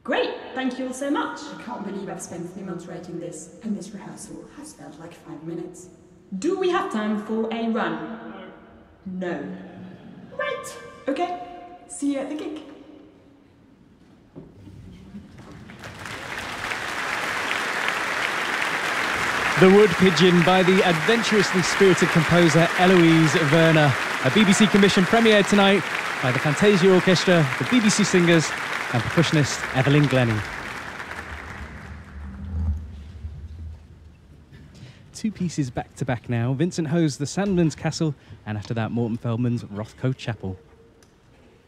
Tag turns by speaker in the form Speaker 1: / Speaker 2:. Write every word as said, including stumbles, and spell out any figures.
Speaker 1: Great, thank you all so much.
Speaker 2: I can't believe I've spent three months writing this, and this rehearsal has felt like five minutes.
Speaker 1: Do we have time for a run? No. Right, okay. See you at the gig.
Speaker 3: The Wood Pigeon by the adventurously spirited composer Eloise Werner. A B B C commission premiered tonight by the Fantasia Orchestra, the B B C Singers and percussionist Evelyn Glennie. Two pieces back to back now. Vincent Ho's The Sandman's Castle, and after that Morton Feldman's Rothko Chapel.